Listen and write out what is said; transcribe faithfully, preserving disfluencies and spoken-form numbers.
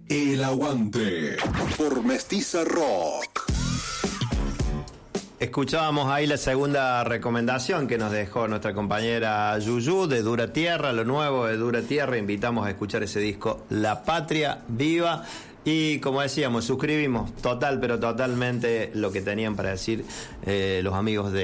El Aguante por Mestiza Rock. Escuchábamos ahí la segunda recomendación que nos dejó nuestra compañera Yuyu de Dura Tierra, lo nuevo de Dura Tierra. Invitamos a escuchar ese disco La Patria Viva. Y como decíamos, suscribimos total, pero totalmente lo que tenían para decir eh, los amigos de